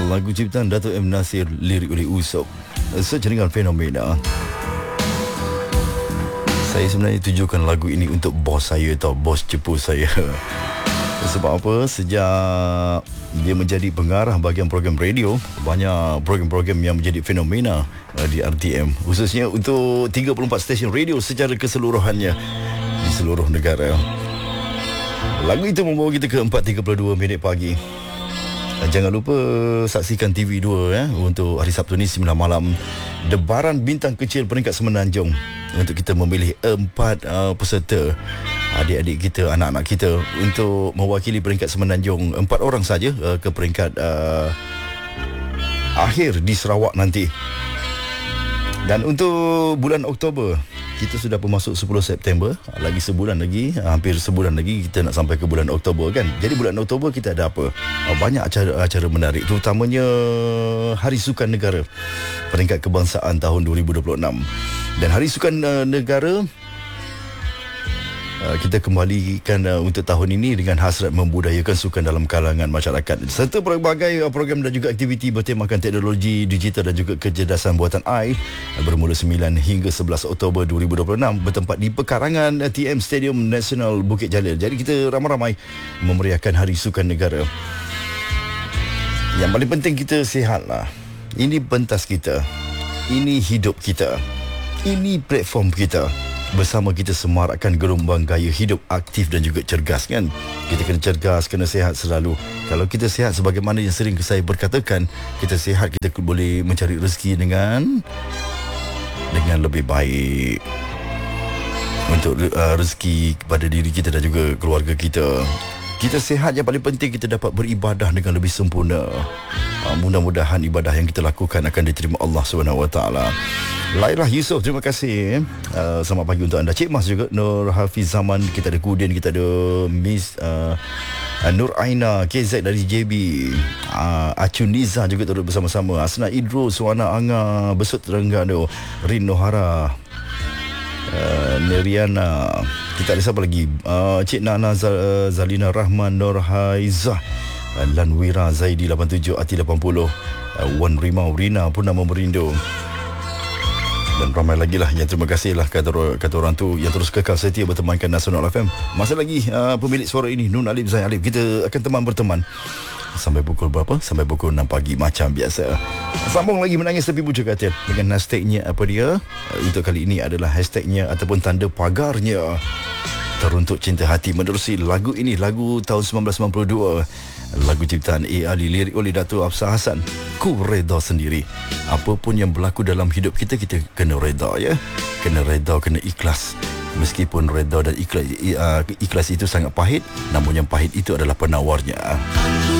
Lagu ciptaan Dato' M. Nasir, lirik oleh Usop. Sejaringan fenomena. Saya sebenarnya tujukan lagu ini untuk bos saya tau, bos cepu saya. Sebab apa? Sejak dia menjadi pengarah bahagian program radio, banyak program-program yang menjadi fenomena di RTM, khususnya untuk 34 stesen radio secara keseluruhannya di seluruh negara. Lagu itu membawa kita ke 4.32 minit pagi. Jangan lupa saksikan TV2 untuk hari Sabtu ni 9 malam, debaran bintang kecil peringkat Semenanjung, untuk kita memilih 4 peserta, adik-adik kita, anak-anak kita, untuk mewakili peringkat Semenanjung. 4 orang saja ke peringkat akhir di Sarawak nanti. Dan untuk bulan Oktober, kita sudah bermasuk 10 September. Lagi sebulan lagi, hampir sebulan lagi kita nak sampai ke bulan Oktober kan. Jadi bulan Oktober kita ada apa? Banyak acara menarik, terutamanya Hari Sukan Negara, peringkat kebangsaan tahun 2026. Dan Hari Sukan Negara kita kembalikan untuk tahun ini dengan hasrat membudayakan sukan dalam kalangan masyarakat, serta berbagai program dan juga aktiviti bertemakan teknologi digital dan juga kecerdasan buatan AI, bermula 9 hingga 11 Oktober 2026, bertempat di pekarangan TM Stadium Nasional Bukit Jalil. Jadi kita ramai-ramai memeriahkan Hari Sukan Negara. Yang paling penting kita sihatlah. Ini pentas kita, ini hidup kita, ini platform kita. Bersama kita semarakkan gelombang gaya hidup aktif dan juga cergas kan. Kita kena cergas, kena sihat selalu. Kalau kita sihat, sebagaimana yang sering saya berkatakan, kita sihat, kita boleh mencari rezeki dengan lebih baik, untuk rezeki kepada diri kita dan juga keluarga kita. Kita sihat, yang paling penting kita dapat beribadah dengan lebih sempurna. Mudah-mudahan ibadah yang kita lakukan akan diterima Allah SWT. Lairah Yusof, terima kasih. Selamat pagi untuk anda. Cik Mas juga, Nur Hafiz Zaman, kita ada Kudin, kita ada Miss Nur Aina, KZ dari JB, Acun Niza juga turut bersama-sama, Asna Idrus, Suwana Anga, Besut Terengganu, Rin Nohara, Neriana, kita ada siapa lagi, Cik Nana Zalina Rahman, Nur Haizah, Lanwira Zaidi 87, Ati 80, Wan Rimau, Rina pun nama Merindo, dan ramai lagi lah yang terima kasih lah kata orang tu yang terus kekal setia bertemankan Nasional FM. Masih lagi pemilik suara ini, Nun Alif Zain Alif. Kita akan berteman sampai pukul berapa? Sampai pukul 6 pagi macam biasa. Sambung lagi menangis tepi bujuk katil dengan hashtagnya apa dia? Untuk kali ini adalah hashtagnya ataupun tanda pagarnya, Teruntuk Cinta Hati. Menerusi lagu ini, lagu tahun 1992, lagu ciptaan A. Ali, lirik oleh Dato' Afsar Hassan. Ku reda sendiri. Apapun yang berlaku dalam hidup kita, kita kena reda ya. Kena reda, kena ikhlas. Meskipun reda dan ikhlas itu sangat pahit, namun yang pahit itu adalah penawarnya.